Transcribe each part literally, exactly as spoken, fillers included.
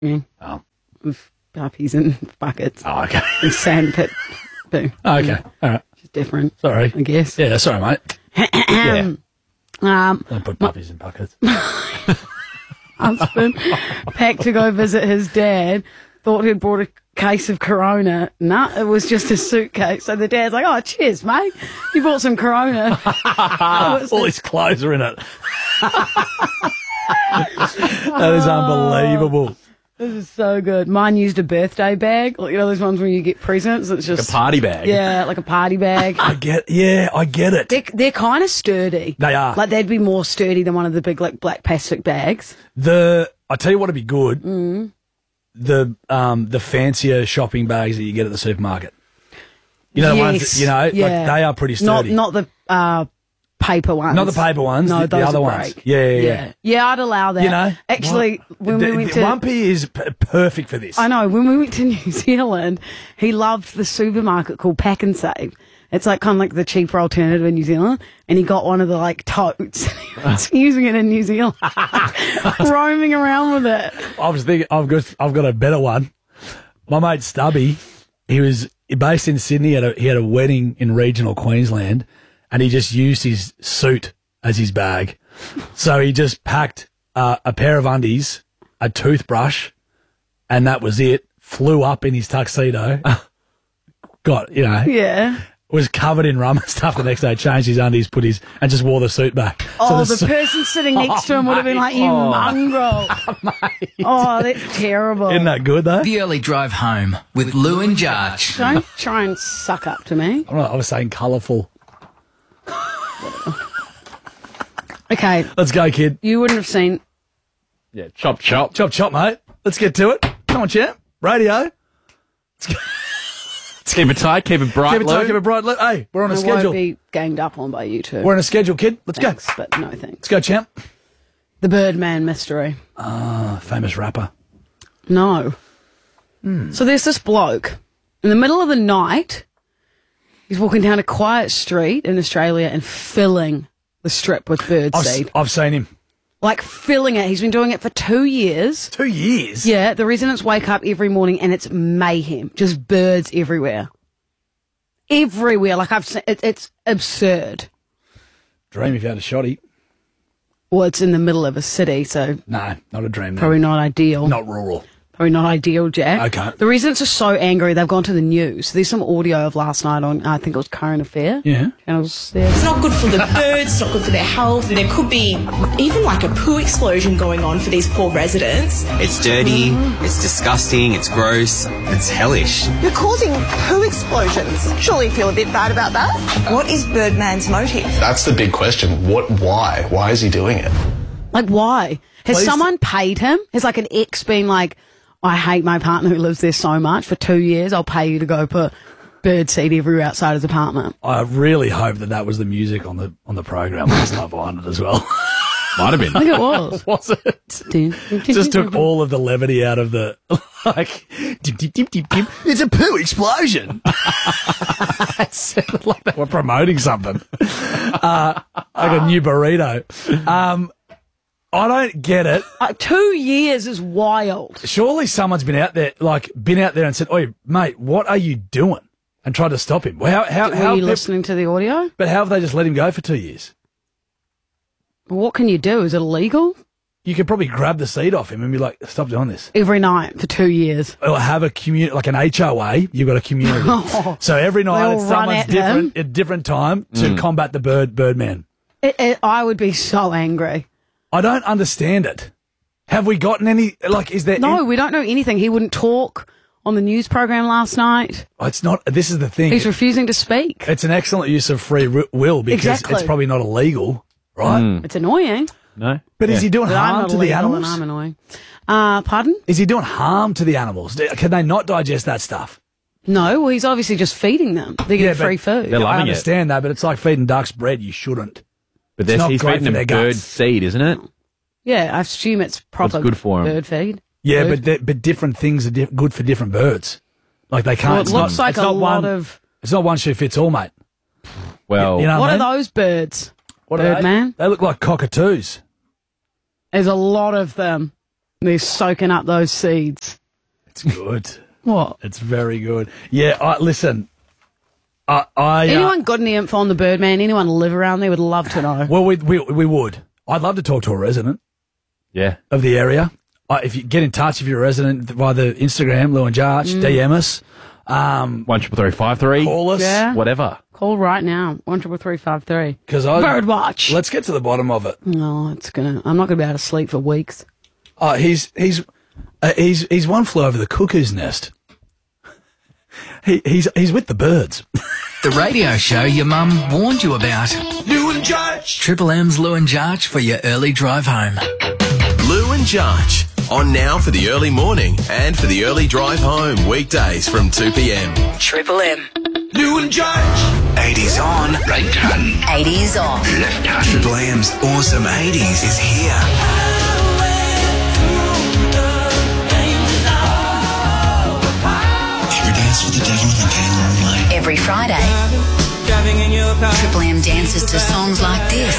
Mm. Oh. With puppies and buckets. Oh, okay. And sandpit. Boo. Oh, okay. All right. Which is different. Sorry. I guess. Yeah, sorry, mate. yeah. Um, Don't put puppies in buckets. husband packed to go visit his dad, thought he'd brought a case of Corona. Nah, it was just a suitcase. So the dad's like, oh, cheers, mate. You bought some Corona. All his clothes are in it. That is unbelievable. This is so good. Mine used a birthday bag. Like, you know those ones where you get presents? It's just a party bag. Yeah, like a party bag. I get, yeah, I get it. They're, they're kind of sturdy. They are. Like, they'd be more sturdy than one of the big, like, black plastic bags. The, I tell you what'd be good. Mm. The, um, the fancier shopping bags that you get at the supermarket. You know, the ones Yes, that, you know, yeah. like they are pretty Not, sturdy. not the uh, paper ones. Not the paper ones, No, the, the those other are ones. great. Yeah, yeah, yeah. yeah. Yeah, I'd allow that. You know, Actually, when the, we went the to... Wumpy is p- perfect for this. I know, when we went to New Zealand, he loved the supermarket called Pack and Save. It's like kind of like the cheaper alternative in New Zealand. And he got one of the like totes. He was using it in New Zealand. Roaming around with it. I was thinking, I've got, I've got a better one. My mate Stubby, he was based in Sydney. He had a, he had a wedding in regional Queensland, and he just used his suit as his bag. So he just packed uh, a pair of undies, a toothbrush, and that was it. Flew up in his tuxedo. Got, you know. Yeah. Was covered in rum and stuff the next day, changed his undies, put his, and just wore the suit back. Oh, so the, the person sitting next to him would have been like, you oh. mongrel. Oh, that's terrible. Isn't that good, though? The Early Drive Home with Lou and Jarch. Don't try and suck up to me. I'm not, I was saying colourful. Okay. Let's go, kid. You wouldn't have seen... Yeah, chop, chop. Chop, chop, mate. Let's get to it. Come on, champ. Radio. Let's go. Keep it tight, keep it bright, Keep it tight, Lou. keep it bright. Let- Hey, we're on a I schedule. won't be ganged up on by you two. We're on a schedule, kid. Let's Thanks, go. but no thanks. Let's go, champ. The Birdman mystery. Ah, famous rapper. No. Hmm. So there's this bloke in the middle of the night. He's walking down a quiet street in Australia and filling the strip with bird I've, seed. s- I've seen him. Like filling it. He's been doing it for two years. Two years? Yeah, the residents wake up every morning and it's mayhem. Just birds everywhere. Everywhere. Like I've seen, it, it's absurd. Dream if you had a shotty. Well, it's in the middle of a city, so No, not a dream. probably Then. not ideal. Not rural. Probably not ideal, Jack. Okay. The residents are so angry, they've gone to the news. There's some audio of last night on, I think it was Current Affair. Yeah. Channels there. It's not good for the birds, it's not good for their health. There could be even like a poo explosion going on for these poor residents. It's dirty, it's disgusting, it's gross, it's hellish. You're causing poo explosions. Surely you feel a bit bad about that? What is Birdman's motive? That's the big question. What? Why? Why is he doing it? Like, why? Has Please. someone paid him? Has like an ex been like, I hate my partner who lives there so much for two years, I'll pay you to go put bird seed everywhere outside his apartment. I really hope that that was the music on the on the program last night behind it as well. Might have been. I think it was. Was it? Just took all of the levity out of the, like, dip, dip, dip, dip, dip. It's a poo explosion. It sounded like they were promoting something. Uh, like a new burrito. Um, I don't get it. Like, two years is wild. Surely someone's been out there, like, been out there and said, "Oi, mate, what are you doing?" and tried to stop him. Well, how, how, Were how you peop- listening to the audio? But how have they just let him go for two years? What can you do? Is it illegal? You could probably grab the seat off him and be like, "Stop doing this." Every night for two years. Or have a community, like an H O A. You've got a community, so every night all it's run someone's at different at different time to combat the bird Birdman. It, it, I would be so angry. I don't understand it. Have we gotten any? Like, is there? No, any- we don't know anything. He wouldn't talk on the news program last night. it's not. This is the thing. He's refusing to speak. It's an excellent use of free ri- will because Exactly. it's probably not illegal, right? It's annoying. No? But is Yeah. he doing But I'm harm not to the illegal and animals? I'm annoying. Uh, pardon? Is he doing harm to the animals? Do- Can they not digest that stuff? No, well, he's obviously just feeding them. They're getting Yeah, but free food. They're I loving it. understand that, but it's like feeding ducks bread. You shouldn't. But It's there's, not he's great feeding for them their bird guts. seed, isn't it? Yeah, I assume it's proper What's good for 'em? bird feed. Yeah, Food. but they- but different things are di- good for different birds. Like they can't. Well, it it's looks not, like it's a not lot one, of... It's not one shoe fits all, mate. Well, You know What I are mean? those birds? What are they? Birdman? They look like cockatoos. There's a lot of them. They're soaking up those seeds. It's good. What? It's very good. Yeah, I, listen, I... I uh, Anyone got any info on the Birdman? Anyone live around there? Would love to know. Well, we, we, we would. I'd love to talk to a resident Yeah. of the area. Uh, if you get in touch if you're a resident via the Instagram, Lou and Jarch, Mm. D M us. Um, One triple three five three. call us. Yeah. Whatever. Call right now. One triple three five three. Because I... Birdwatch. Let's get to the bottom of it. No, it's gonna. I'm not gonna be able to sleep for weeks. Oh, he's he's uh, he's he's one flew over the cuckoo's nest. he he's he's with the birds. The radio show your mum warned you about. Lou and Jarch. Triple M's Lou and Jarch for your early drive home. Lou and Jarch. On now for the early morning and for the early drive home. Weekdays from two p.m. Triple M. Lou and Jarch. eighties on. Right hand. eighties off. Left hand. Triple M's awesome eighties is here. Ever dance with the devil in the pale moonlight? Every Friday, Triple M dances to songs like this.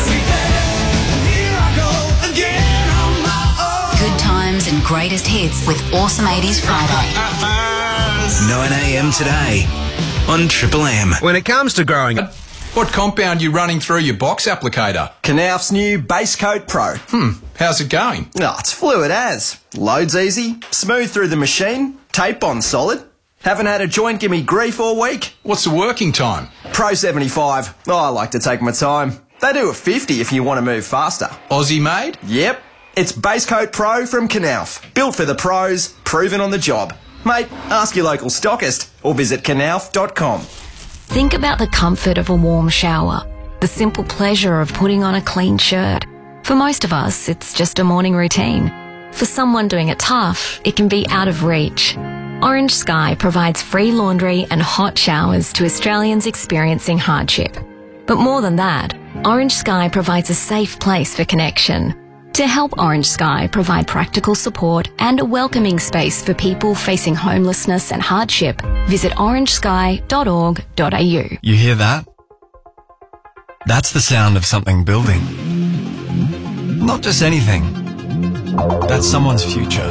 Good times and greatest hits with Awesome eighties Friday. nine a.m. today on Triple M. When it comes to growing up, what compound you running through your box applicator? Knauf's new Base Coat Pro. Hmm, how's it going? Oh, it's fluid as. Loads easy, smooth through the machine, tape bond solid. Haven't had a joint give me grief all week. What's the working time? Pro seventy-five. Oh, I like to take my time. They do a fifty if you want to move faster. Aussie made? Yep. It's Base Coat Pro from Knauf. Built for the pros, proven on the job. Mate, ask your local stockist or visit knauf dot com. Think about the comfort of a warm shower, the simple pleasure of putting on a clean shirt. For most of us, it's just a morning routine. For someone doing it tough, it can be out of reach. Orange Sky provides free laundry and hot showers to Australians experiencing hardship. But more than that, Orange Sky provides a safe place for connection. To help Orange Sky provide practical support and a welcoming space for people facing homelessness and hardship, visit orange sky dot org dot a u. You hear that? That's the sound of something building. Not just anything. That's someone's future.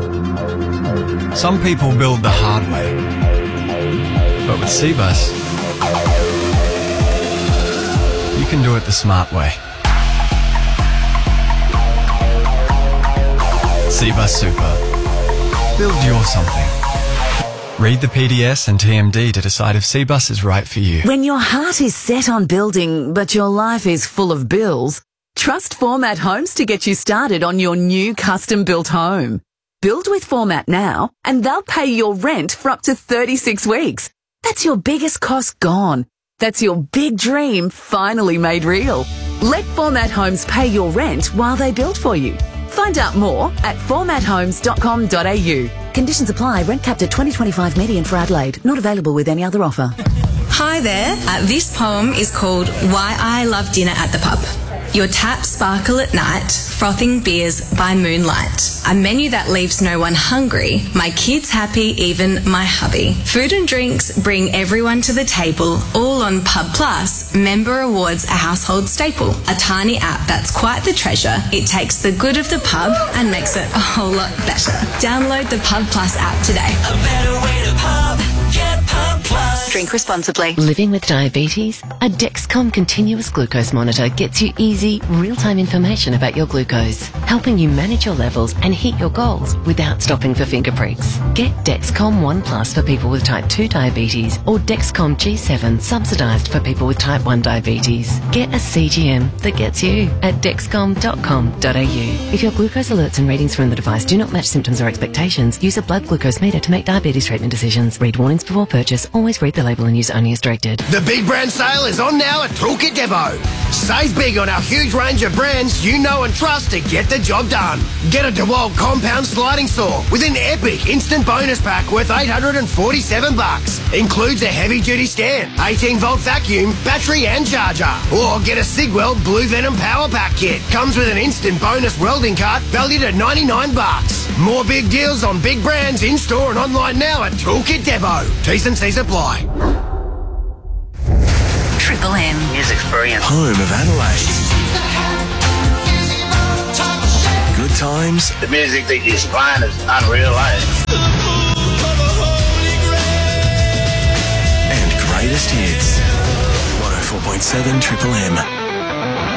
Some people build the hard way. But with Cbus, you can do it the smart way. Cbus Super. Build your something. Read the P D S and T M D to decide if Cbus is right for you. When your heart is set on building, but your life is full of bills, trust Format Homes to get you started on your new custom-built home. Build with Format now, and they'll pay your rent for up to thirty-six weeks. That's your biggest cost gone. That's your big dream finally made real. Let Format Homes pay your rent while they build for you. Find out more at format homes dot com dot a u. Conditions apply. Rent capped at twenty twenty-five median for Adelaide. Not available with any other offer. Hi there. Uh, this poem is called Why I Love Dinner at the Pub. Your taps sparkle at night, frothing beers by moonlight. A menu that leaves no one hungry, my kids happy, even my hubby. Food and drinks bring everyone to the table, all on Pub Plus, member awards a household staple. A tiny app that's quite the treasure. It takes the good of the pub and makes it a whole lot better. Download the Pub Plus app today. A better way to pub. Get Pub Plus. Drink responsibly. Living with diabetes? A Dexcom continuous glucose monitor gets you easy, real-time information about your glucose, helping you manage your levels and hit your goals without stopping for finger pricks. Get Dexcom One Plus for people with type two diabetes or Dexcom G seven subsidised for people with type one diabetes. Get a C G M that gets you at dexcom dot com dot a u. If your glucose alerts and readings from the device do not match symptoms or expectations, use a blood glucose meter to make diabetes treatment decisions. Read warnings before purchase. Always read the label and use only as directed. The big brand sale is on now at Toolkit Depot. Save big on our huge range of brands you know and trust to get the job done. Get a DeWalt compound sliding saw with an epic instant bonus pack worth eight hundred forty-seven bucks. Includes a heavy duty stand, eighteen volt vacuum, battery and charger. Or get a Sigweld Blue Venom power pack kit. Comes with an instant bonus welding cart valued at ninety-nine bucks. More big deals on big brands in store and online now at Toolkit Depot. T's and C's apply. Triple M. His experience. Home of Adelaide. Good times The music that you're playing is unreal, eh? and greatest hits. one oh four point seven Triple M.